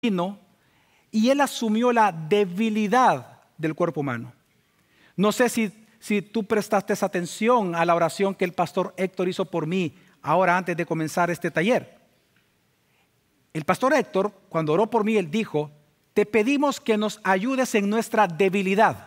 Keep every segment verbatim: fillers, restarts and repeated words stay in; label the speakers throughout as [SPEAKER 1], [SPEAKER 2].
[SPEAKER 1] vino y Él asumió la debilidad del cuerpo humano. No sé si, si tú prestaste atención a la oración que el pastor Héctor hizo por mí ahora antes de comenzar este taller. El pastor Héctor, cuando oró por mí, él dijo: te pedimos que nos ayudes en nuestra debilidad.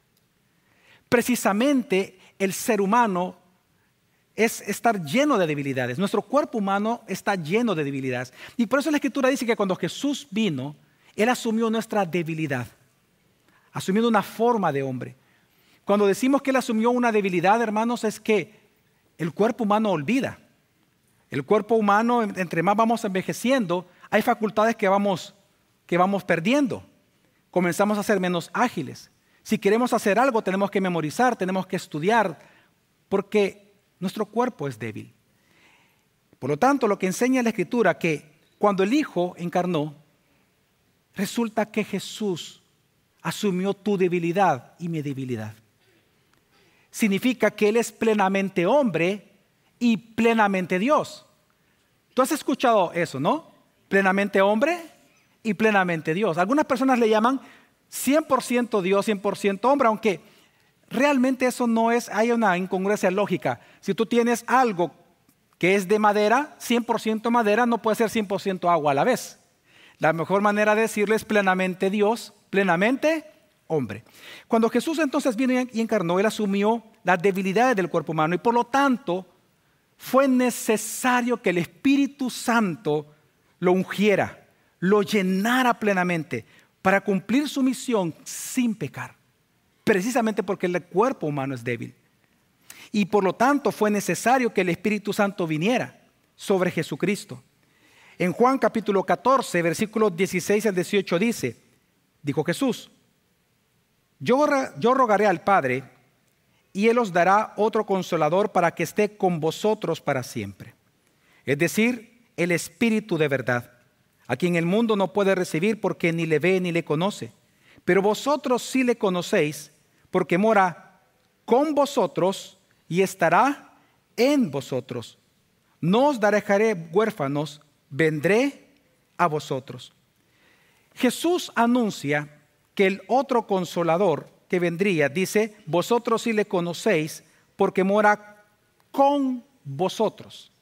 [SPEAKER 1] Precisamente el ser humano es estar lleno de debilidades. Nuestro cuerpo humano está lleno de debilidades. Y por eso la Escritura dice que cuando Jesús vino, Él asumió nuestra debilidad, asumiendo una forma de hombre. Cuando decimos que Él asumió una debilidad, hermanos, es que el cuerpo humano olvida. El cuerpo humano, entre más vamos envejeciendo, hay facultades que vamos, que vamos perdiendo. Comenzamos a ser menos ágiles. Si queremos hacer algo, tenemos que memorizar, tenemos que estudiar, porque nuestro cuerpo es débil. Por lo tanto, lo que enseña la Escritura, que cuando el Hijo encarnó, resulta que Jesús asumió tu debilidad y mi debilidad. Significa que Él es plenamente hombre y plenamente Dios. Tú has escuchado eso, ¿no? Plenamente hombre y plenamente Dios. Algunas personas le llaman cien por ciento Dios, cien por ciento hombre, aunque realmente eso no es, hay una incongruencia lógica. Si tú tienes algo que es de madera, cien por ciento madera, no puede ser cien por ciento agua a la vez. La mejor manera de decirle es plenamente Dios, plenamente hombre. Cuando Jesús entonces vino y encarnó, Él asumió las debilidades del cuerpo humano y por lo tanto fue necesario que el Espíritu Santo lo ungiera, lo llenara plenamente para cumplir su misión sin pecar. Precisamente porque el cuerpo humano es débil. Y por lo tanto fue necesario que el Espíritu Santo viniera sobre Jesucristo. En Juan capítulo catorce, versículos dieciséis al dieciocho dice, dijo Jesús: yo, yo rogaré al Padre y Él os dará otro consolador para que esté con vosotros para siempre. Es decir, el Espíritu de verdad, a quien el mundo no puede recibir porque ni le ve ni le conoce. Pero vosotros sí le conocéis, porque mora con vosotros y estará en vosotros. No os dejaré huérfanos, vendré a vosotros. Jesús anuncia que el otro consolador que vendría, dice, vosotros sí le conocéis, porque mora con vosotros.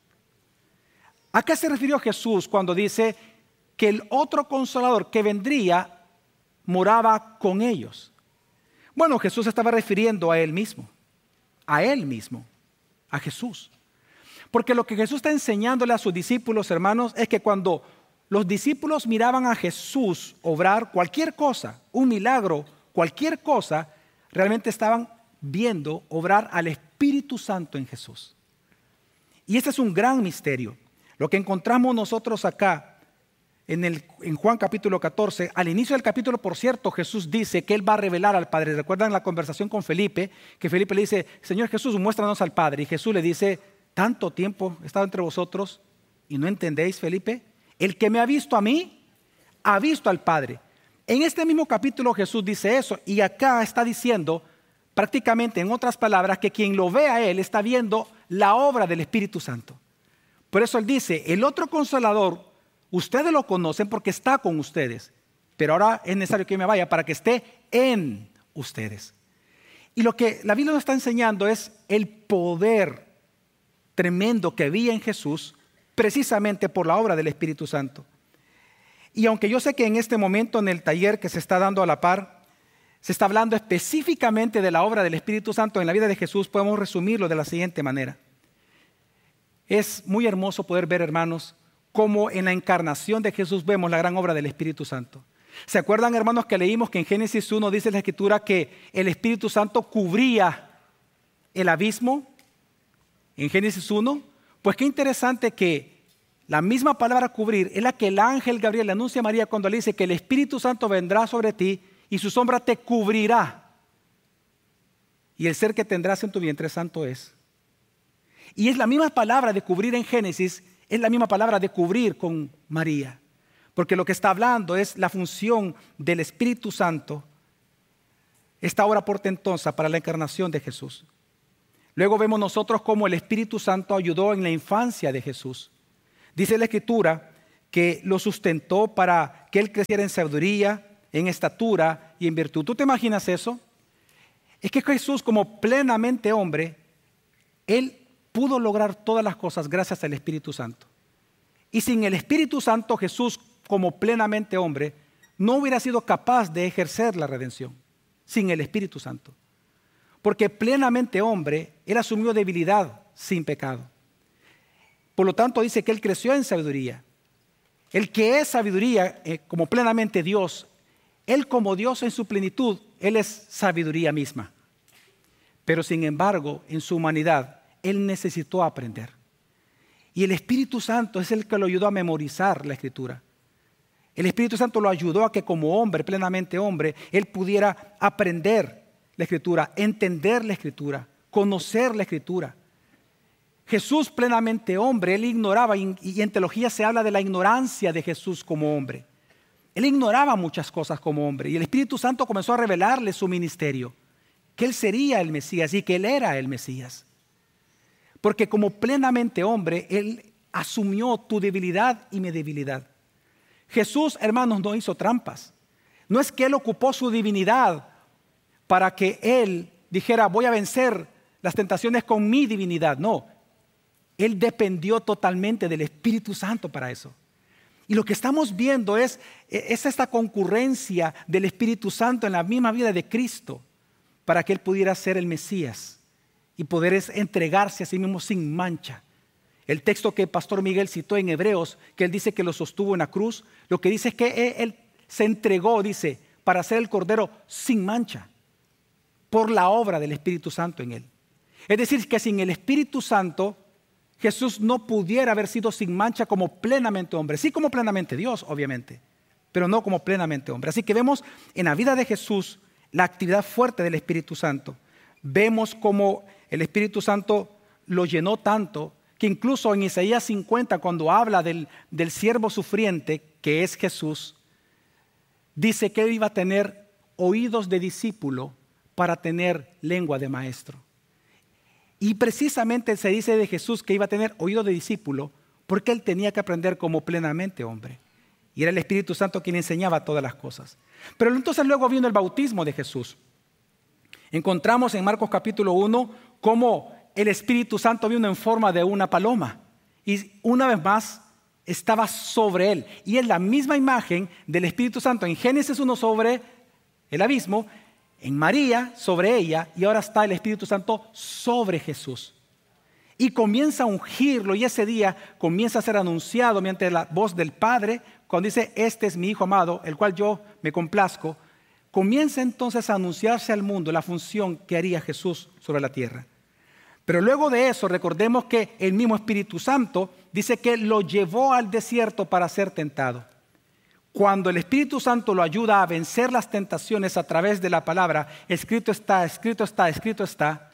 [SPEAKER 1] ¿A qué se refirió Jesús cuando dice que el otro consolador que vendría moraba con ellos? Bueno, Jesús estaba refiriendo a Él mismo, a Él mismo, a Jesús. Porque lo que Jesús está enseñándole a sus discípulos, hermanos, es que cuando los discípulos miraban a Jesús obrar cualquier cosa, un milagro, cualquier cosa, realmente estaban viendo obrar al Espíritu Santo en Jesús. Y este es un gran misterio. Lo que encontramos nosotros acá en, el, en Juan capítulo catorce, al inicio del capítulo, por cierto, Jesús dice que Él va a revelar al Padre. ¿Recuerdan la conversación con Felipe? Que Felipe le dice, Señor Jesús, muéstranos al Padre. Y Jesús le dice, tanto tiempo he estado entre vosotros y no entendéis, Felipe. El que me ha visto a mí, ha visto al Padre. En este mismo capítulo Jesús dice eso y acá está diciendo prácticamente en otras palabras que quien lo ve a Él está viendo la obra del Espíritu Santo. Por eso Él dice, el otro consolador, ustedes lo conocen porque está con ustedes, pero ahora es necesario que me vaya para que esté en ustedes. Y lo que la Biblia nos está enseñando es el poder tremendo que había en Jesús precisamente por la obra del Espíritu Santo. Y aunque yo sé que en este momento en el taller que se está dando a la par, se está hablando específicamente de la obra del Espíritu Santo en la vida de Jesús, podemos resumirlo de la siguiente manera. Es muy hermoso poder ver, hermanos, cómo en la encarnación de Jesús vemos la gran obra del Espíritu Santo. ¿Se acuerdan, hermanos, que leímos que en Génesis uno dice la Escritura que el Espíritu Santo cubría el abismo? En Génesis uno, pues qué interesante que la misma palabra cubrir es la que el ángel Gabriel le anuncia a María cuando le dice que el Espíritu Santo vendrá sobre ti y su sombra te cubrirá. Y el ser que tendrás en tu vientre santo es. Y es la misma palabra de cubrir en Génesis, es la misma palabra de cubrir con María. Porque lo que está hablando es la función del Espíritu Santo, esta obra portentosa para la encarnación de Jesús. Luego vemos nosotros cómo el Espíritu Santo ayudó en la infancia de Jesús. Dice la Escritura que lo sustentó para que él creciera en sabiduría, en estatura y en virtud. ¿Tú te imaginas eso? Es que Jesús, como plenamente hombre, él pudo lograr todas las cosas gracias al Espíritu Santo. Y sin el Espíritu Santo, Jesús, como plenamente hombre, no hubiera sido capaz de ejercer la redención. Sin el Espíritu Santo. Porque plenamente hombre, él asumió debilidad sin pecado. Por lo tanto, dice que él creció en sabiduría. El que es sabiduría, eh, como plenamente Dios, él como Dios en su plenitud, él es sabiduría misma. Pero sin embargo, en su humanidad, él necesitó aprender. Y el Espíritu Santo es el que lo ayudó a memorizar la Escritura. El Espíritu Santo lo ayudó a que como hombre, plenamente hombre, él pudiera aprender la Escritura, entender la Escritura, conocer la Escritura. Jesús plenamente hombre, él ignoraba, y en teología se habla de la ignorancia de Jesús como hombre. Él ignoraba muchas cosas como hombre y el Espíritu Santo comenzó a revelarle su ministerio, que él sería el Mesías y que él era el Mesías. Porque como plenamente hombre, él asumió tu debilidad y mi debilidad. Jesús, hermanos, no hizo trampas. No es que él ocupó su divinidad para que él dijera, voy a vencer las tentaciones con mi divinidad. No, él dependió totalmente del Espíritu Santo para eso. Y lo que estamos viendo es, es esta concurrencia del Espíritu Santo en la misma vida de Cristo para que él pudiera ser el Mesías y poder entregarse a sí mismo sin mancha. El texto que el pastor Miguel citó en Hebreos, que él dice que lo sostuvo en la cruz, lo que dice es que él se entregó, dice, para ser el Cordero sin mancha, por la obra del Espíritu Santo en él. Es decir, que sin el Espíritu Santo, Jesús no pudiera haber sido sin mancha como plenamente hombre. Sí como plenamente Dios, obviamente, pero no como plenamente hombre. Así que vemos en la vida de Jesús la actividad fuerte del Espíritu Santo. Vemos cómo el Espíritu Santo lo llenó tanto que incluso en Isaías cincuenta, cuando habla del, del siervo sufriente, que es Jesús, dice que él iba a tener oídos de discípulo para tener lengua de maestro. Y precisamente se dice de Jesús que iba a tener oído de discípulo porque él tenía que aprender como plenamente hombre. Y era el Espíritu Santo quien enseñaba todas las cosas. Pero entonces luego vino el bautismo de Jesús. Encontramos en Marcos capítulo uno cómo el Espíritu Santo vino en forma de una paloma. Y una vez más estaba sobre él. Y es la misma imagen del Espíritu Santo en Génesis uno sobre el abismo, en María, sobre ella, y ahora está el Espíritu Santo sobre Jesús. Y comienza a ungirlo, y ese día comienza a ser anunciado mediante la voz del Padre, cuando dice, este es mi Hijo amado, el cual yo me complazco. Comienza entonces a anunciarse al mundo la función que haría Jesús sobre la tierra. Pero luego de eso, recordemos que el mismo Espíritu Santo dice que lo llevó al desierto para ser tentado. Cuando el Espíritu Santo lo ayuda a vencer las tentaciones a través de la palabra, escrito está, escrito está, escrito está,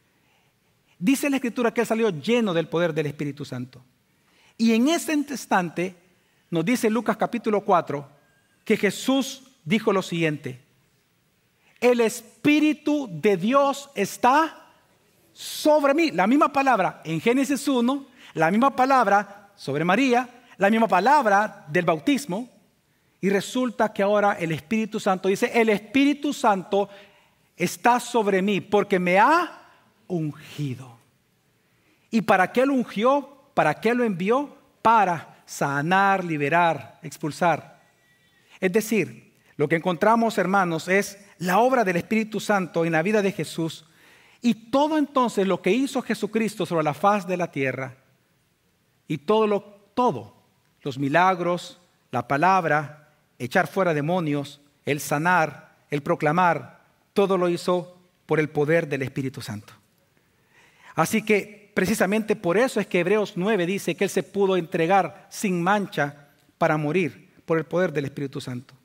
[SPEAKER 1] dice la Escritura que él salió lleno del poder del Espíritu Santo. Y en ese instante, nos dice Lucas capítulo cuatro, que Jesús dijo lo siguiente, el Espíritu de Dios está sobre mí. La misma palabra en Génesis uno, la misma palabra sobre María, la misma palabra del bautismo. Y resulta que ahora el Espíritu Santo dice, el Espíritu Santo está sobre mí porque me ha ungido. ¿Y para qué lo ungió? ¿Para qué lo envió? Para sanar, liberar, expulsar. Es decir, lo que encontramos, hermanos, es la obra del Espíritu Santo en la vida de Jesús. Y todo entonces lo que hizo Jesucristo sobre la faz de la tierra, y todo, lo, todo los milagros, la palabra, echar fuera demonios, el sanar, el proclamar, todo lo hizo por el poder del Espíritu Santo. Así que precisamente por eso es que Hebreos nueve dice que él se pudo entregar sin mancha para morir por el poder del Espíritu Santo.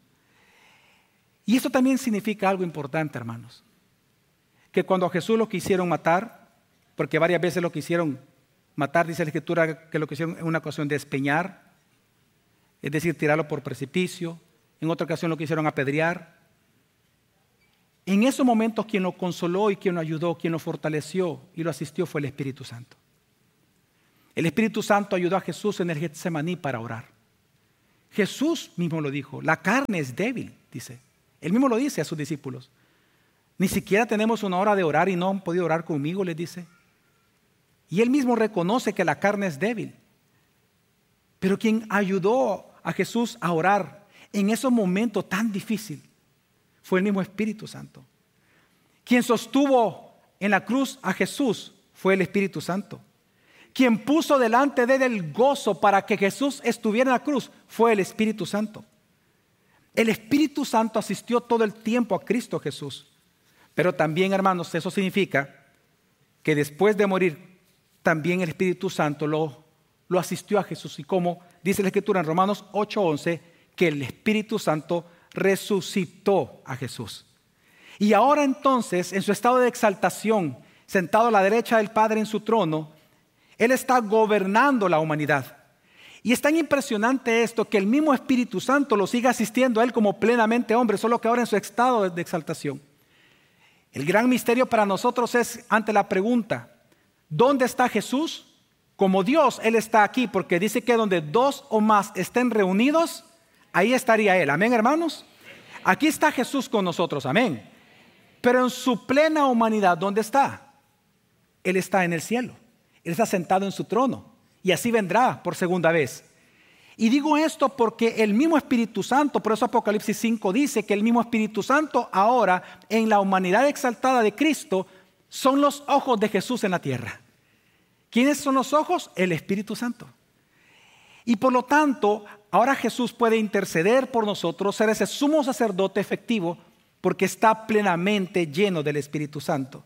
[SPEAKER 1] Y esto también significa algo importante, hermanos. Que cuando a Jesús lo quisieron matar, porque varias veces lo quisieron matar, dice la Escritura que lo quisieron en una ocasión despeñar, es decir, tirarlo por precipicio, en otra ocasión lo quisieron apedrear. En esos momentos quien lo consoló y quien lo ayudó, quien lo fortaleció y lo asistió fue el Espíritu Santo. El Espíritu Santo ayudó a Jesús en el Getsemaní para orar. Jesús mismo lo dijo, la carne es débil, dice. Él mismo lo dice a sus discípulos. Ni siquiera tenemos una hora de orar y no han podido orar conmigo, les dice. Y él mismo reconoce que la carne es débil. Pero quien ayudó a Jesús a orar en esos momentos tan difíciles fue el mismo Espíritu Santo. Quien sostuvo en la cruz a Jesús fue el Espíritu Santo. Quien puso delante de él el gozo para que Jesús estuviera en la cruz fue el Espíritu Santo. El Espíritu Santo asistió todo el tiempo a Cristo Jesús. Pero también, hermanos, eso significa que después de morir, también el Espíritu Santo lo, lo asistió a Jesús. Y como dice la Escritura en Romanos ocho once, que el Espíritu Santo resucitó a Jesús. Y ahora entonces, en su estado de exaltación, sentado a la derecha del Padre en su trono, Él está gobernando la humanidad. Y es tan impresionante esto que el mismo Espíritu Santo lo sigue asistiendo a Él como plenamente hombre, solo que ahora en su estado de exaltación. El gran misterio para nosotros es ante la pregunta, ¿dónde está Jesús? Como Dios, Él está aquí, porque dice que donde dos o más estén reunidos, ahí estaría Él. Amén, hermanos. Aquí está Jesús con nosotros, amén. Pero en su plena humanidad, ¿dónde está? Él está en el cielo. Él está sentado en su trono y así vendrá por segunda vez. Y digo esto porque el mismo Espíritu Santo, por eso Apocalipsis cinco dice que el mismo Espíritu Santo ahora en la humanidad exaltada de Cristo son los ojos de Jesús en la tierra. ¿Quiénes son los ojos? El Espíritu Santo. Y por lo tanto, ahora Jesús puede interceder por nosotros, ser ese sumo sacerdote efectivo porque está plenamente lleno del Espíritu Santo.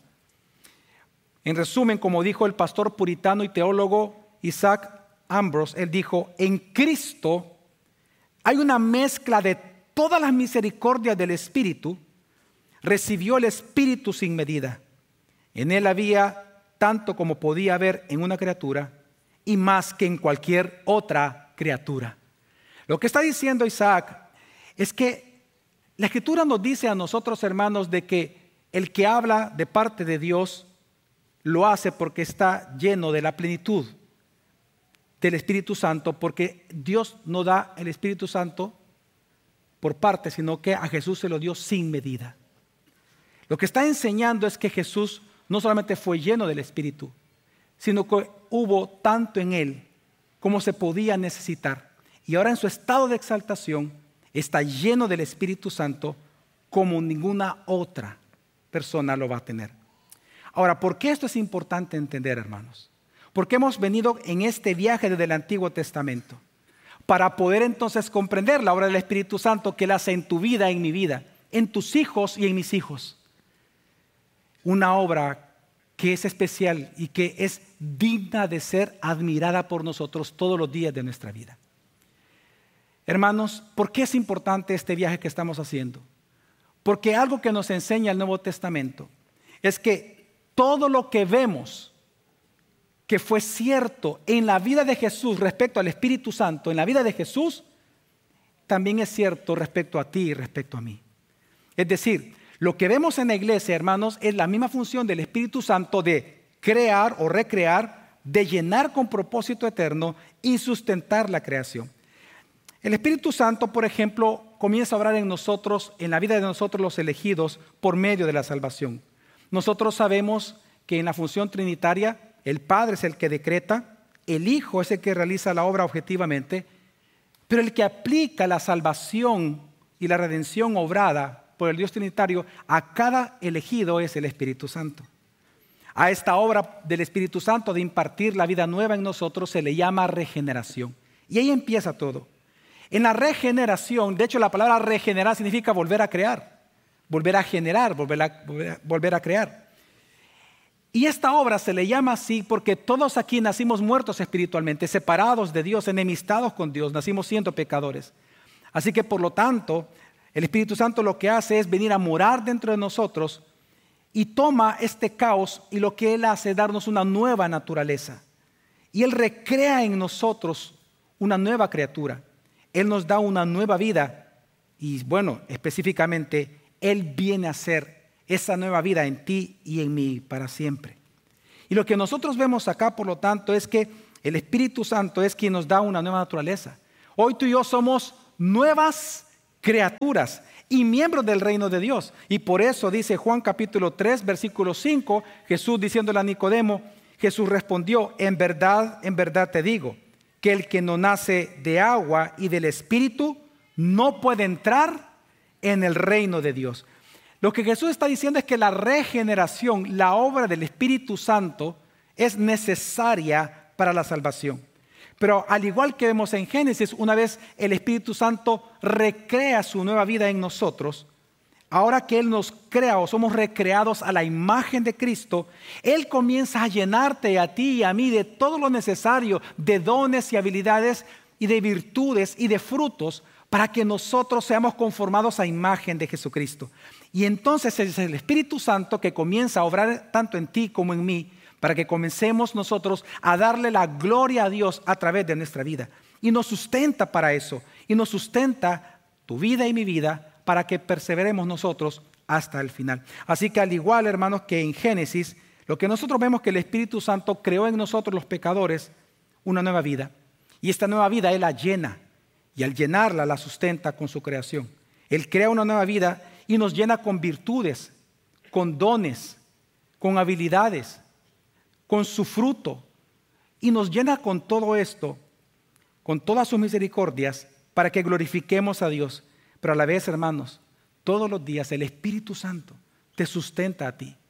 [SPEAKER 1] En resumen, como dijo el pastor puritano y teólogo Isaac Ambrose, él dijo, en Cristo hay una mezcla de todas las misericordias del Espíritu. Recibió el Espíritu sin medida. En él había tanto como podía haber en una criatura y más que en cualquier otra criatura. Lo que está diciendo Isaac es que la Escritura nos dice a nosotros, hermanos, de que el que habla de parte de Dios lo hace porque está lleno de la plenitud del Espíritu Santo, porque Dios no da el Espíritu Santo por parte, sino que a Jesús se lo dio sin medida. Lo que está enseñando es que Jesús no solamente fue lleno del Espíritu, sino que hubo tanto en Él como se podía necesitar. Y ahora en su estado de exaltación está lleno del Espíritu Santo como ninguna otra persona lo va a tener. Ahora, ¿por qué esto es importante entender, hermanos? Porque hemos venido en este viaje desde el Antiguo Testamento para poder entonces comprender la obra del Espíritu Santo que Él hace en tu vida, en mi vida, en tus hijos y en mis hijos. Una obra que es especial y que es digna de ser admirada por nosotros todos los días de nuestra vida. Hermanos, ¿por qué es importante este viaje que estamos haciendo? Porque algo que nos enseña el Nuevo Testamento es que todo lo que vemos que fue cierto en la vida de Jesús respecto al Espíritu Santo, en la vida de Jesús, también es cierto respecto a ti y respecto a mí. Es decir, lo que vemos en la iglesia, hermanos, es la misma función del Espíritu Santo de crear o recrear, de llenar con propósito eterno y sustentar la creación. El Espíritu Santo, por ejemplo, comienza a obrar en nosotros, en la vida de nosotros los elegidos, por medio de la salvación. Nosotros sabemos que en la función trinitaria, el Padre es el que decreta, el Hijo es el que realiza la obra objetivamente, pero el que aplica la salvación y la redención obrada por el Dios Trinitario a cada elegido es el Espíritu Santo. A esta obra del Espíritu Santo de impartir la vida nueva en nosotros se le llama regeneración. Y ahí empieza todo. En la regeneración, de hecho la palabra regenerar significa volver a crear, volver a generar, volver a, volver a, volver a crear. Y esta obra se le llama así porque todos aquí nacimos muertos espiritualmente, separados de Dios, enemistados con Dios, nacimos siendo pecadores. Así que por lo tanto, el Espíritu Santo lo que hace es venir a morar dentro de nosotros y toma este caos y lo que Él hace es darnos una nueva naturaleza. Y Él recrea en nosotros una nueva criatura. Él nos da una nueva vida y bueno, específicamente, Él viene a ser esa nueva vida en ti y en mí para siempre. Y lo que nosotros vemos acá, por lo tanto, es que el Espíritu Santo es quien nos da una nueva naturaleza. Hoy tú y yo somos nuevas criaturas y miembros del reino de Dios. Y por eso dice Juan capítulo tres, versículo cinco, Jesús diciéndole a Nicodemo, Jesús respondió, en verdad, en verdad te digo, que el que no nace de agua y del Espíritu no puede entrar en el reino de Dios. Lo que Jesús está diciendo es que la regeneración, la obra del Espíritu Santo, es necesaria para la salvación. Pero al igual que vemos en Génesis, una vez el Espíritu Santo recrea su nueva vida en nosotros, ahora que Él nos crea o somos recreados a la imagen de Cristo, Él comienza a llenarte a ti y a mí de todo lo necesario, de dones y habilidades y de virtudes y de frutos para que nosotros seamos conformados a imagen de Jesucristo. Y entonces es el Espíritu Santo que comienza a obrar tanto en ti como en mí, para que comencemos nosotros a darle la gloria a Dios a través de nuestra vida. Y nos sustenta para eso. Y nos sustenta tu vida y mi vida para que perseveremos nosotros hasta el final. Así que al igual, hermanos, que en Génesis, lo que nosotros vemos que el Espíritu Santo creó en nosotros los pecadores una nueva vida. Y esta nueva vida Él la llena. Y al llenarla la sustenta con su creación. Él crea una nueva vida y nos llena con virtudes, con dones, con habilidades, con su fruto, y nos llena con todo esto, con todas sus misericordias, para que glorifiquemos a Dios. Pero a la vez, hermanos, todos los días el Espíritu Santo te sustenta a ti.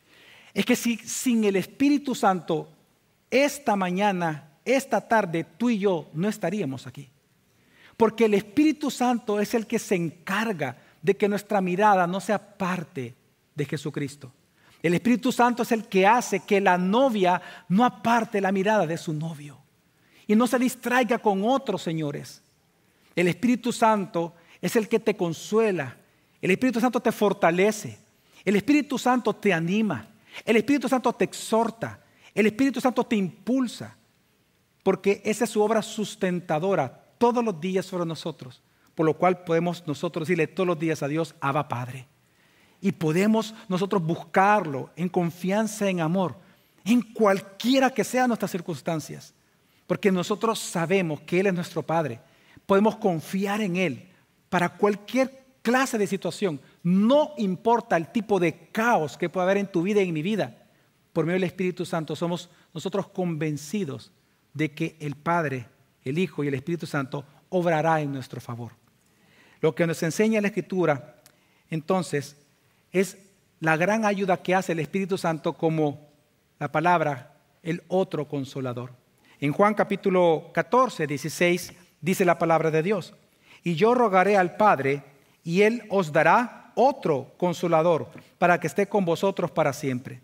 [SPEAKER 1] Es que si sin el Espíritu Santo, esta mañana, esta tarde, tú y yo no estaríamos aquí. Porque el Espíritu Santo es el que se encarga de que nuestra mirada no sea parte de Jesucristo. El Espíritu Santo es el que hace que la novia no aparte la mirada de su novio y no se distraiga con otros señores. El Espíritu Santo es el que te consuela. El Espíritu Santo te fortalece. El Espíritu Santo te anima. El Espíritu Santo te exhorta. El Espíritu Santo te impulsa. Porque esa es su obra sustentadora todos los días sobre nosotros. Por lo cual podemos nosotros decirle todos los días a Dios, Abba Padre. Y podemos nosotros buscarlo en confianza, en amor, en cualquiera que sean nuestras circunstancias. Porque nosotros sabemos que Él es nuestro Padre. Podemos confiar en Él para cualquier clase de situación. No importa el tipo de caos que pueda haber en tu vida y en mi vida. Por medio del Espíritu Santo somos nosotros convencidos de que el Padre, el Hijo y el Espíritu Santo obrará en nuestro favor. Lo que nos enseña la Escritura, entonces, es la gran ayuda que hace el Espíritu Santo como la palabra, el otro consolador. En Juan capítulo catorce, dieciséis, dice la palabra de Dios. Y yo rogaré al Padre, y Él os dará otro consolador, para que esté con vosotros para siempre.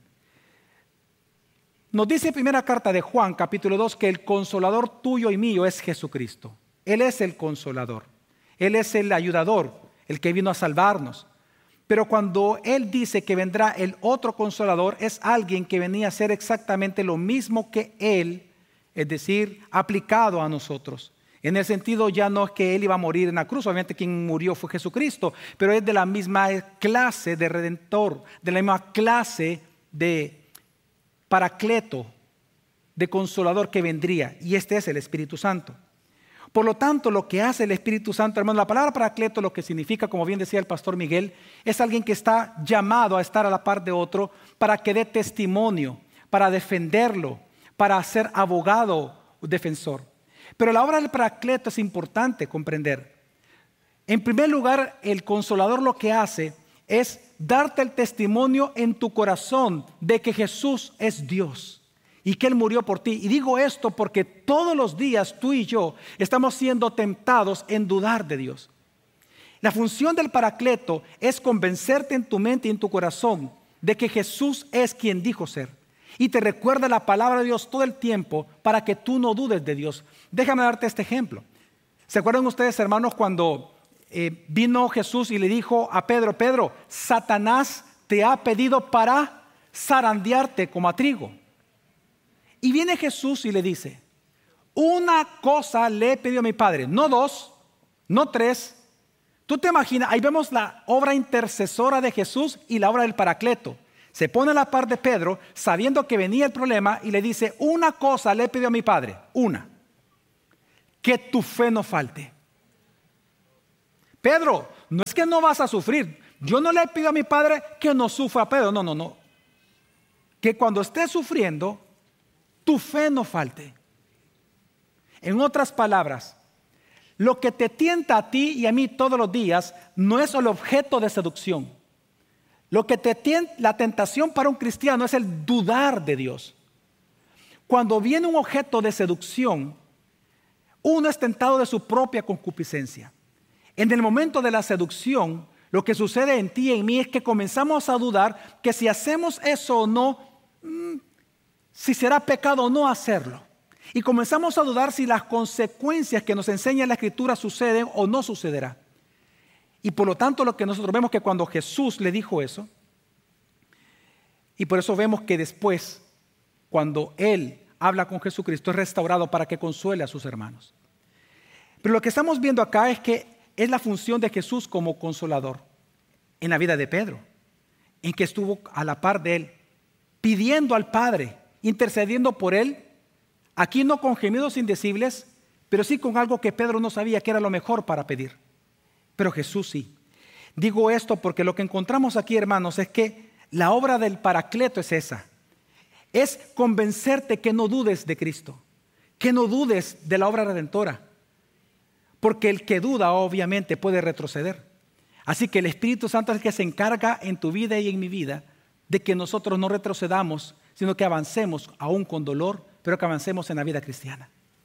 [SPEAKER 1] Nos dice en primera carta de Juan, capítulo dos, que el consolador tuyo y mío es Jesucristo. Él es el consolador. Él es el ayudador, el que vino a salvarnos. Pero cuando Él dice que vendrá el otro consolador, es alguien que venía a hacer exactamente lo mismo que Él, es decir, aplicado a nosotros. En el sentido ya no es que Él iba a morir en la cruz, obviamente quien murió fue Jesucristo, pero es de la misma clase de redentor, de la misma clase de paracleto, de consolador que vendría, y este es el Espíritu Santo. Por lo tanto, lo que hace el Espíritu Santo, hermano, la palabra paracleto lo que significa, como bien decía el pastor Miguel, es alguien que está llamado a estar a la par de otro para que dé testimonio, para defenderlo, para ser abogado o defensor. Pero la obra del paracleto es importante comprender. En primer lugar, el consolador lo que hace es darte el testimonio en tu corazón de que Jesús es Dios y que Él murió por ti. Y digo esto porque todos los días tú y yo estamos siendo tentados en dudar de Dios. La función del paracleto es convencerte en tu mente y en tu corazón de que Jesús es quien dijo ser. Y te recuerda la palabra de Dios todo el tiempo para que tú no dudes de Dios. Déjame darte este ejemplo. ¿Se acuerdan ustedes, hermanos, cuando eh, vino Jesús y le dijo a Pedro, Pedro, Satanás te ha pedido para zarandearte como a trigo? Y viene Jesús y le dice, una cosa le he pedido a mi Padre, no dos, no tres. Tú te imaginas, ahí vemos la obra intercesora de Jesús y la obra del paracleto. Se pone a la par de Pedro, sabiendo que venía el problema, y le dice, una cosa le he pedido a mi Padre, una. que tu fe no falte. Pedro, no es que no vas a sufrir. Yo no le pido a mi padre que no sufra Pedro. No, no, no. Que cuando estés sufriendo, tu fe no falte. En otras palabras, lo que te tienta a ti y a mí todos los días no es el objeto de seducción. Lo que te tienta, la tentación para un cristiano es el dudar de Dios. Cuando viene un objeto de seducción, uno es tentado de su propia concupiscencia. En el momento de la seducción, lo que sucede en ti y en mí es que comenzamos a dudar que si hacemos eso o no, mmm, si será pecado o no hacerlo. Y comenzamos a dudar si las consecuencias que nos enseña la Escritura suceden o no sucederá. Y por lo tanto lo que nosotros vemos que cuando Jesús le dijo eso, y por eso vemos que después, cuando Él habla con Jesucristo, es restaurado para que consuele a sus hermanos. Pero lo que estamos viendo acá es que es la función de Jesús como consolador en la vida de Pedro, en que estuvo a la par de Él, pidiendo al Padre, intercediendo por Él, aquí no con gemidos indecibles, pero sí con algo que Pedro no sabía que era lo mejor para pedir. Pero Jesús sí. Digo esto porque lo que encontramos aquí, hermanos, es que la obra del Paracleto es esa. Es convencerte que no dudes de Cristo, que no dudes de la obra redentora. Porque el que duda obviamente puede retroceder. Así que el Espíritu Santo es el que se encarga en tu vida y en mi vida de que nosotros no retrocedamos, sino que avancemos aún con dolor, pero que avancemos en la vida cristiana.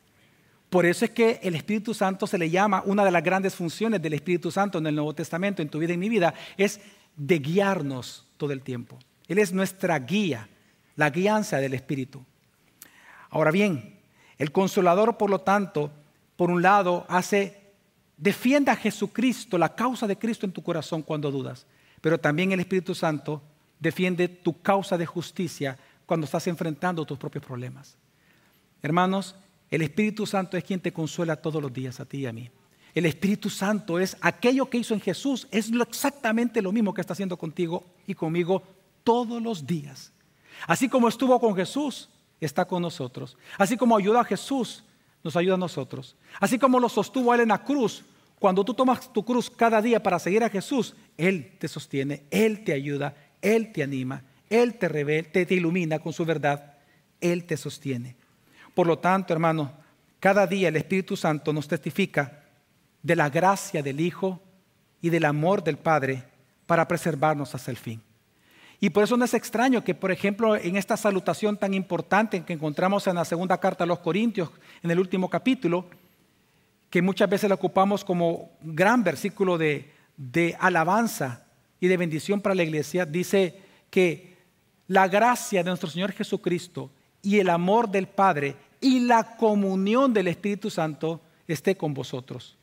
[SPEAKER 1] Por eso es que el Espíritu Santo se le llama, una de las grandes funciones del Espíritu Santo en el Nuevo Testamento, en tu vida y en mi vida, es de guiarnos todo el tiempo. Él es nuestra guía, la guianza del Espíritu. Ahora bien, el Consolador, por lo tanto, por un lado, hace, defiende a Jesucristo, la causa de Cristo en tu corazón cuando dudas. Pero también el Espíritu Santo defiende tu causa de justicia cuando estás enfrentando tus propios problemas. Hermanos, el Espíritu Santo es quien te consuela todos los días, a ti y a mí. El Espíritu Santo es aquello que hizo en Jesús, es lo, exactamente lo mismo que está haciendo contigo y conmigo todos los días. Así como estuvo con Jesús, está con nosotros. Así como ayudó a Jesús, nos ayuda a nosotros. Así como lo sostuvo Él en la cruz, cuando tú tomas tu cruz cada día para seguir a Jesús, Él te sostiene, Él te ayuda, Él te anima, Él te revela, te, te ilumina con su verdad, Él te sostiene. Por lo tanto, hermano, cada día el Espíritu Santo nos testifica de la gracia del Hijo y del amor del Padre para preservarnos hasta el fin. Y por eso no es extraño que, por ejemplo, en esta salutación tan importante que encontramos en la segunda carta a los Corintios, en el último capítulo, que muchas veces la ocupamos como gran versículo de, de alabanza y de bendición para la iglesia, dice que la gracia de nuestro Señor Jesucristo y el amor del Padre y la comunión del Espíritu Santo esté con vosotros.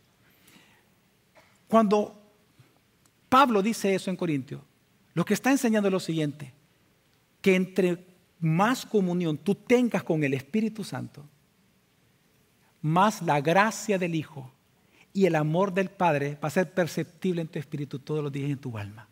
[SPEAKER 1] Cuando Pablo dice eso en Corintios, lo que está enseñando es lo siguiente, que entre más comunión tú tengas con el Espíritu Santo, más la gracia del Hijo y el amor del Padre va a ser perceptible en tu espíritu todos los días y en tu alma.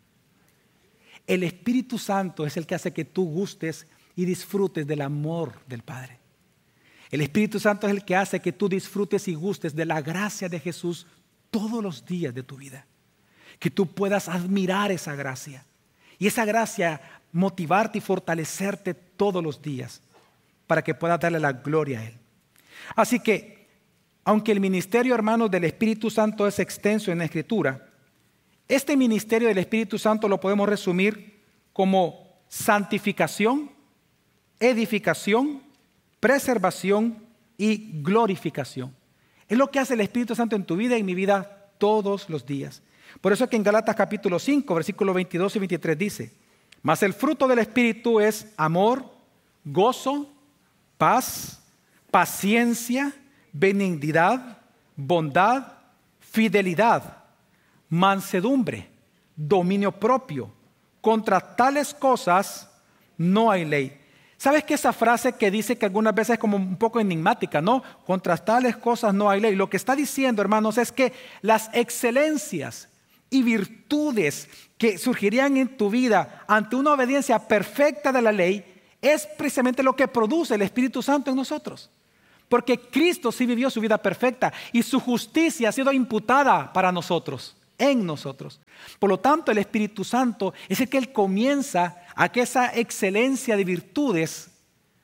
[SPEAKER 1] El Espíritu Santo es el que hace que tú gustes y disfrutes del amor del Padre. El Espíritu Santo es el que hace que tú disfrutes y gustes de la gracia de Jesús todos los días de tu vida. Que tú puedas admirar esa gracia. Y esa gracia motivarte y fortalecerte todos los días para que puedas darle la gloria a Él. Así que, aunque el ministerio, hermanos, del Espíritu Santo es extenso en la Escritura, este ministerio del Espíritu Santo lo podemos resumir como santificación, edificación, preservación y glorificación. Es lo que hace el Espíritu Santo en tu vida y en mi vida todos los días. Por eso es que en Gálatas capítulo cinco, versículos veintidós y veintitrés dice: mas el fruto del Espíritu es amor, gozo, paz, paciencia, benignidad, bondad, fidelidad, mansedumbre, dominio propio. Contra tales cosas no hay ley. ¿Sabes que esa frase que dice que algunas veces es como un poco enigmática, no? Contra tales cosas no hay ley. Lo que está diciendo, hermanos, es que las excelencias y virtudes que surgirían en tu vida ante una obediencia perfecta de la ley es precisamente lo que produce el Espíritu Santo en nosotros. Porque Cristo sí vivió su vida perfecta y su justicia ha sido imputada para nosotros, en nosotros. Por lo tanto, el Espíritu Santo es el que Él comienza a que esa excelencia de virtudes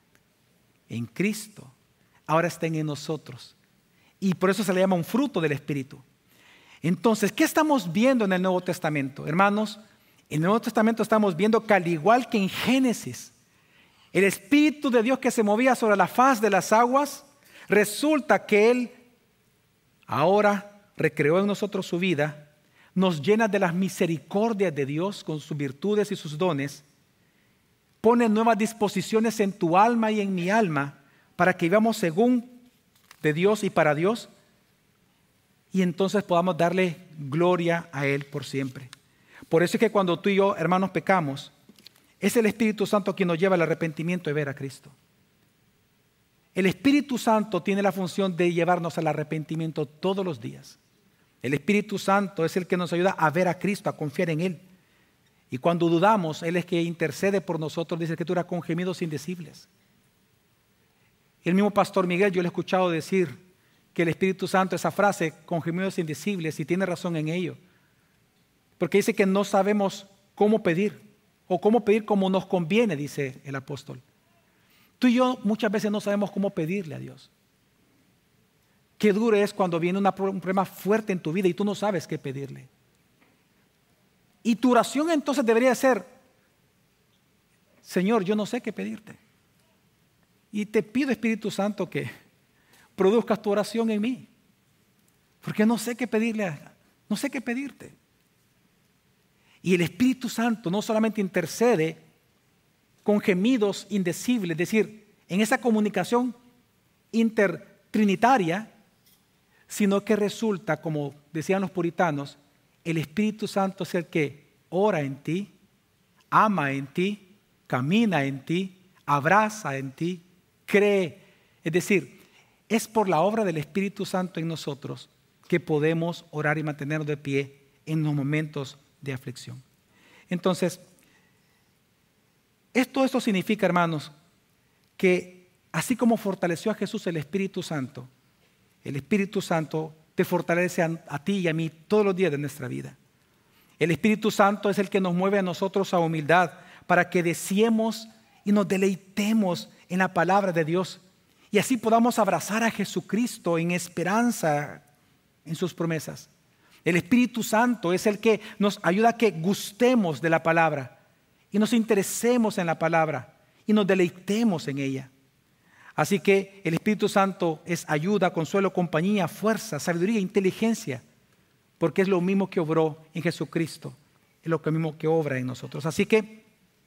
[SPEAKER 1] en Cristo ahora estén en nosotros. Y por eso se le llama un fruto del Espíritu. Entonces, ¿qué estamos viendo en el Nuevo Testamento? Hermanos, en el Nuevo Testamento estamos viendo que al igual que en Génesis, el Espíritu de Dios que se movía sobre la faz de las aguas, resulta que Él ahora recreó en nosotros su vida, nos llena de las misericordias de Dios con sus virtudes y sus dones, pone nuevas disposiciones en tu alma y en mi alma para que vivamos según de Dios y para Dios, y entonces podamos darle gloria a Él por siempre. Por eso es que cuando tú y yo, hermanos, pecamos, es el Espíritu Santo quien nos lleva al arrepentimiento y ver a Cristo. El Espíritu Santo tiene la función de llevarnos al arrepentimiento todos los días. El Espíritu Santo es el que nos ayuda a ver a Cristo, a confiar en Él. Y cuando dudamos, Él es que intercede por nosotros, dice la Escritura, con gemidos indecibles. El mismo pastor Miguel, yo le he escuchado decir que el Espíritu Santo, esa frase, con gemidos indecibles, y tiene razón en ello. Porque dice que no sabemos cómo pedir, o cómo pedir como nos conviene, dice el apóstol. Tú y yo muchas veces no sabemos cómo pedirle a Dios. Qué duro es cuando viene una, un problema fuerte en tu vida y tú no sabes qué pedirle. Y tu oración entonces debería ser: Señor, yo no sé qué pedirte. Y te pido, Espíritu Santo, que produzcas tu oración en mí. Porque no sé qué pedirle, a, no sé qué pedirte. Y el Espíritu Santo no solamente intercede con gemidos indecibles, es decir, en esa comunicación intertrinitaria, sino que resulta, como decían los puritanos, el Espíritu Santo es el que ora en ti, ama en ti, camina en ti, abraza en ti, cree. Es decir, es por la obra del Espíritu Santo en nosotros que podemos orar y mantenernos de pie en los momentos de aflicción. Entonces, esto, esto significa, hermanos, que así como fortaleció a Jesús el Espíritu Santo, el Espíritu Santo te fortalece a, a ti y a mí todos los días de nuestra vida. El Espíritu Santo es el que nos mueve a nosotros a humildad para que deseemos y nos deleitemos en la palabra de Dios y así podamos abrazar a Jesucristo en esperanza en sus promesas. El Espíritu Santo es el que nos ayuda a que gustemos de la palabra y nos interesemos en la palabra y nos deleitemos en ella. Así que el Espíritu Santo es ayuda, consuelo, compañía, fuerza, sabiduría, inteligencia, porque es lo mismo que obró en Jesucristo, es lo mismo que obra en nosotros. Así que,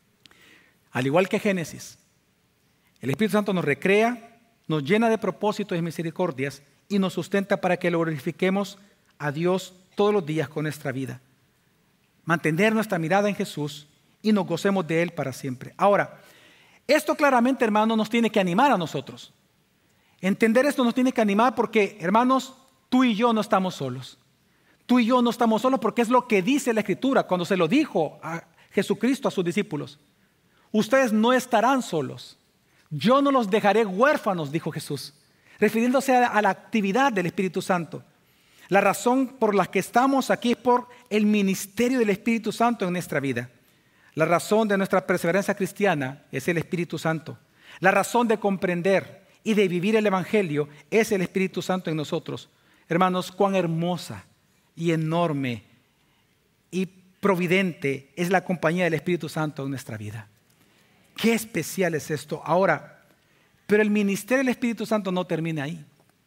[SPEAKER 1] al igual que Génesis, el Espíritu Santo nos recrea, nos llena de propósitos y misericordias y nos sustenta para que glorifiquemos a Dios todos los días con nuestra vida. Mantener nuestra mirada en Jesús y nos gocemos de Él para siempre. Ahora, esto claramente, hermanos, nos tiene que animar a nosotros. Entender esto nos tiene que animar porque, hermanos, tú y yo no estamos solos. Tú y yo no estamos solos porque es lo que dice la Escritura cuando se lo dijo a Jesucristo a sus discípulos. Ustedes no estarán solos. Yo no los dejaré huérfanos, dijo Jesús, refiriéndose a, a la actividad del Espíritu Santo. La razón por la que estamos aquí es por el ministerio del Espíritu Santo en nuestra vida. La razón de nuestra perseverancia cristiana es el Espíritu Santo. La razón de comprender y de vivir el Evangelio es el Espíritu Santo en nosotros. Hermanos, cuán hermosa y enorme y providente es la compañía del Espíritu Santo en nuestra vida. Qué especial es esto. Ahora, pero el ministerio del Espíritu Santo no termina ahí,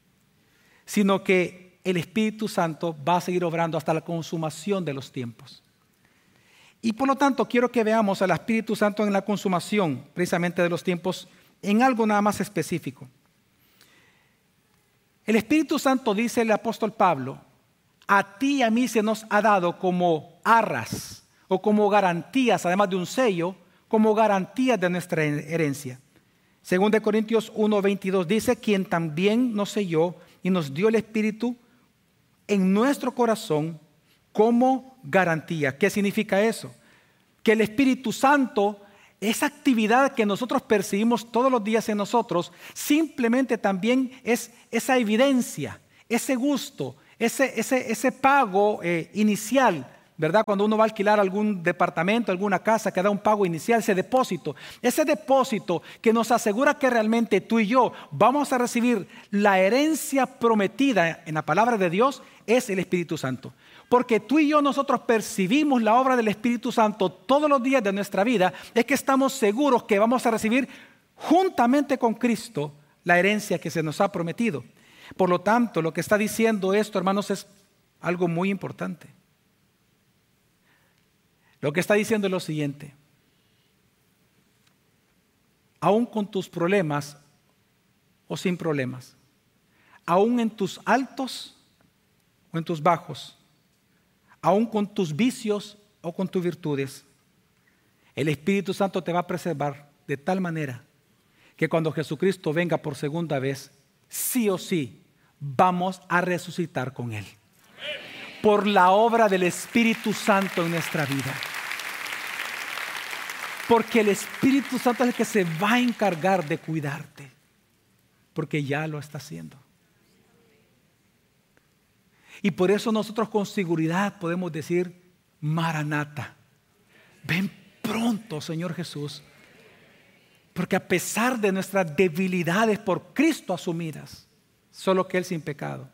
[SPEAKER 1] sino que el Espíritu Santo va a seguir obrando hasta la consumación de los tiempos. Y por lo tanto, quiero que veamos al Espíritu Santo en la consumación, precisamente de los tiempos, en algo nada más específico. El Espíritu Santo, dice el apóstol Pablo, a ti y a mí se nos ha dado como arras o como garantías, además de un sello, como garantías de nuestra herencia. Según de Corintios uno veintidós dice, quien también nos selló y nos dio el Espíritu en nuestro corazón como garantía. ¿Qué significa eso? Que el Espíritu Santo esa actividad que nosotros percibimos todos los días en nosotros, simplemente también es esa evidencia, ese gusto, ese, ese, ese pago eh, inicial, ¿verdad? Cuando uno va a alquilar algún departamento, alguna casa, que da un pago inicial, ese depósito. Ese depósito que nos asegura que realmente tú y yo vamos a recibir la herencia prometida en la palabra de Dios es el Espíritu Santo. Porque tú y yo nosotros percibimos la obra del Espíritu Santo todos los días de nuestra vida, es que estamos seguros que vamos a recibir juntamente con Cristo la herencia que se nos ha prometido. Por lo tanto, lo que está diciendo esto, hermanos, es algo muy importante. Lo que está diciendo es lo siguiente: aún con tus problemas o sin problemas, aún en tus altos o en tus bajos, aún con tus vicios o con tus virtudes, el Espíritu Santo te va a preservar de tal manera que cuando Jesucristo venga por segunda vez, sí o sí vamos a resucitar con Él. Por la obra del Espíritu Santo en nuestra vida. Porque el Espíritu Santo es el que se va a encargar de cuidarte. Porque ya lo está haciendo. Y por eso nosotros con seguridad podemos decir: Maranata, ven pronto, Señor Jesús. Porque a pesar de nuestras debilidades por Cristo asumidas, solo que Él sin pecado,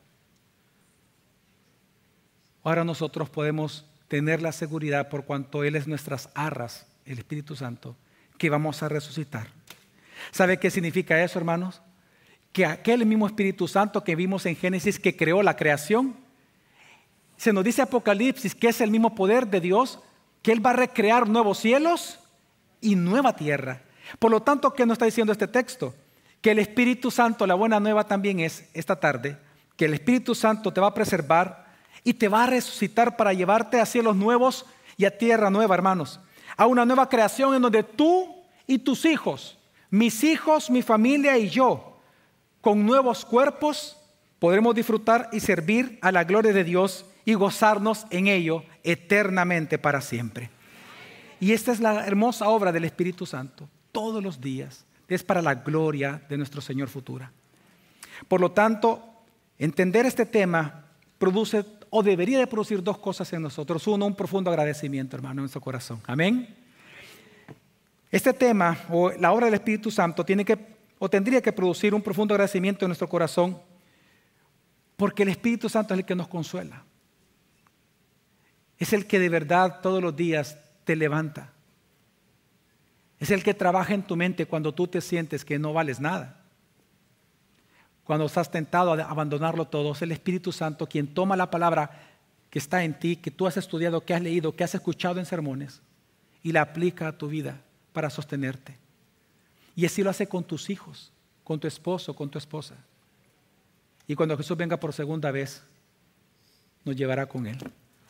[SPEAKER 1] ahora nosotros podemos tener la seguridad, por cuanto Él es nuestras arras, el Espíritu Santo, que vamos a resucitar. ¿Sabe qué significa eso, hermanos? Que aquel mismo Espíritu Santo que vimos en Génesis, que creó la creación, se nos dice Apocalipsis que es el mismo poder de Dios, que Él va a recrear nuevos cielos y nueva tierra. Por lo tanto, ¿qué nos está diciendo este texto? Que el Espíritu Santo, la buena nueva también es esta tarde, que el Espíritu Santo te va a preservar y te va a resucitar para llevarte a cielos nuevos y a tierra nueva, hermanos. A una nueva creación en donde tú y tus hijos, mis hijos, mi familia y yo, con nuevos cuerpos, podremos disfrutar y servir a la gloria de Dios y gozarnos en ello eternamente para siempre. Y esta es la hermosa obra del Espíritu Santo. Todos los días es para la gloria de nuestro Señor futura. Por lo tanto, entender este tema produce o debería de producir dos cosas en nosotros. Uno, un profundo agradecimiento, hermano, en nuestro corazón. Amén. Este tema o la obra del Espíritu Santo tiene que o tendría que producir un profundo agradecimiento en nuestro corazón, porque el Espíritu Santo es el que nos consuela. Es el que de verdad todos los días te levanta. Es el que trabaja en tu mente cuando tú te sientes que no vales nada. Cuando estás tentado a abandonarlo todo, es el Espíritu Santo quien toma la palabra que está en ti, que tú has estudiado, que has leído, que has escuchado en sermones, y la aplica a tu vida para sostenerte. Y así lo hace con tus hijos, con tu esposo, con tu esposa. Y cuando Jesús venga por segunda vez, nos llevará con Él.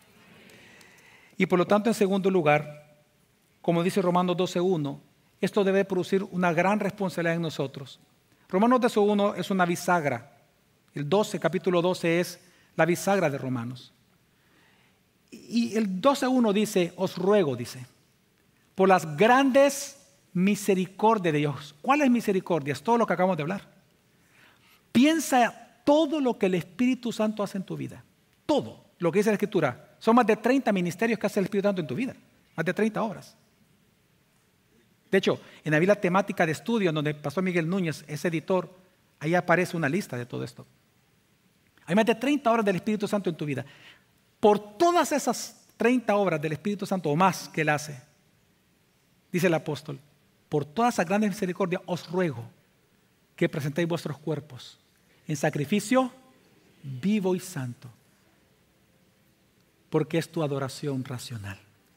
[SPEAKER 1] Y por lo tanto, en segundo lugar, como dice Romanos doce uno, esto debe producir una gran responsabilidad en nosotros. Romanos doce uno es una bisagra. El doce, capítulo doce es la bisagra de Romanos. Y el doce uno dice, os ruego, dice, por las grandes misericordias de Dios. ¿Cuál es misericordia? Es todo lo que acabamos de hablar. Piensa todo lo que el Espíritu Santo hace en tu vida. Todo lo que dice la Escritura. Son más de treinta ministerios que hace el Espíritu Santo en tu vida. Más de treinta obras. De hecho, en la Biblia temática de estudio, en donde Pastor Miguel Núñez es editor, ahí aparece una lista de todo esto. Hay más de treinta obras del Espíritu Santo en tu vida. Por todas esas treinta obras del Espíritu Santo o más que Él hace, dice el apóstol, por todas esas grandes misericordias os ruego que presentéis vuestros cuerpos en sacrificio vivo y santo, porque es tu adoración racional.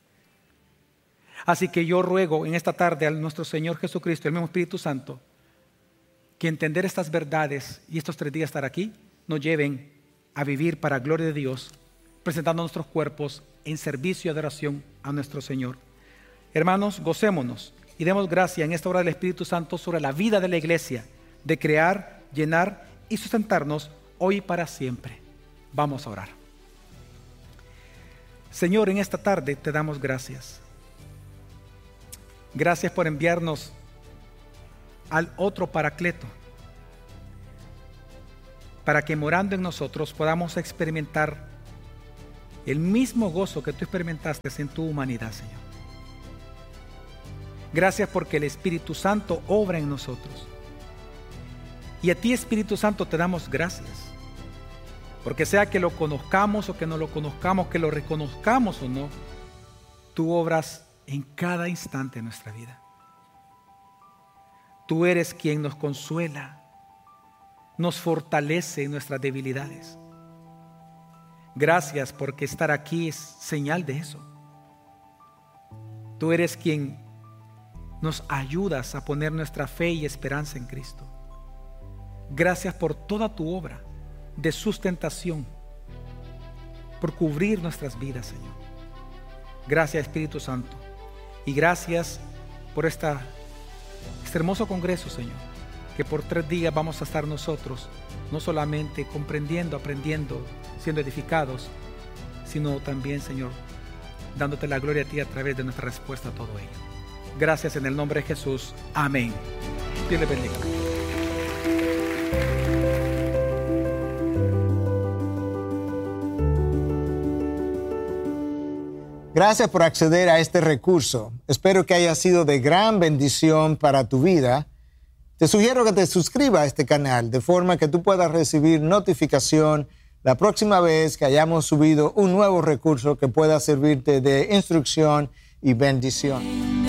[SPEAKER 1] Así que yo ruego en esta tarde a nuestro Señor Jesucristo, el mismo Espíritu Santo, que entender estas verdades y estos tres días estar aquí, nos lleven a vivir para gloria de Dios, presentando nuestros cuerpos en servicio y adoración a nuestro Señor. Hermanos, gocémonos y demos gracia en esta hora del Espíritu Santo sobre la vida de la iglesia, de crear, llenar y sustentarnos hoy y para siempre. Vamos a orar. Señor, en esta tarde te damos gracias. Gracias por enviarnos al otro Paracleto, para que morando en nosotros podamos experimentar el mismo gozo que tú experimentaste en tu humanidad, Señor. Gracias porque el Espíritu Santo obra en nosotros. Y a ti, Espíritu Santo, te damos gracias. Porque sea que lo conozcamos o que no lo conozcamos, que lo reconozcamos o no, tú obras en cada instante de nuestra vida. Tú eres quien nos consuela, nos fortalece en nuestras debilidades. Gracias porque estar aquí es señal de eso. Tú eres quien nos ayudas a poner nuestra fe y esperanza en Cristo. Gracias por toda tu obra de sustentación, por cubrir nuestras vidas, Señor. Gracias, Espíritu Santo. Y gracias por esta, este hermoso congreso, Señor, que por tres días vamos a estar nosotros, no solamente comprendiendo, aprendiendo, siendo edificados, sino también, Señor, dándote la gloria a ti a través de nuestra respuesta a todo ello. Gracias en el nombre de Jesús. Amén. Dios le bendiga.
[SPEAKER 2] Gracias por acceder a este recurso. Espero que haya sido de gran bendición para tu vida. Te sugiero que te suscribas a este canal de forma que tú puedas recibir notificación la próxima vez que hayamos subido un nuevo recurso que pueda servirte de instrucción y bendición.